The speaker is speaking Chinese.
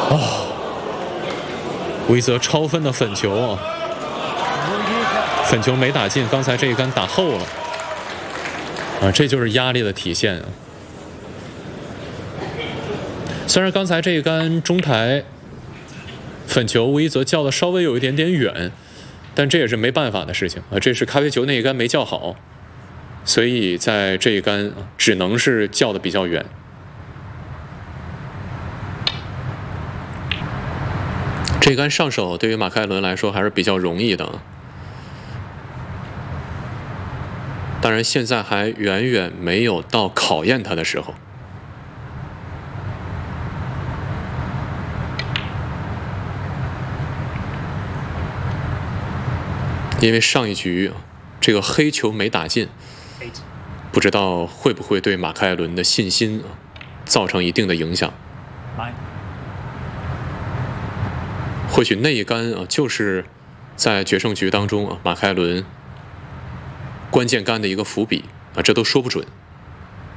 威泽超分的粉球啊，粉球没打进，刚才这一杆打后了啊，这就是压力的体现啊。虽然刚才这一杆中台粉球威泽叫的稍微有一点点远，但这也是没办法的事情啊，这是咖啡球那一杆没叫好，所以在这一杆只能是叫的比较远。这杆上手对于马凯伦来说还是比较容易的，当然现在还远远没有到考验他的时候。因为上一局这个黑球没打进，不知道会不会对马凯伦的信心造成一定的影响。或许那一杆就是在决胜局当中马凯伦关键杆的一个伏笔这都说不准。